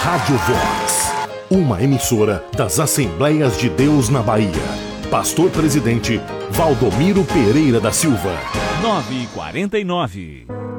Rádio Vox, uma emissora das Assembleias de Deus na Bahia. Pastor Presidente Valdomiro Pereira da Silva. 9h49.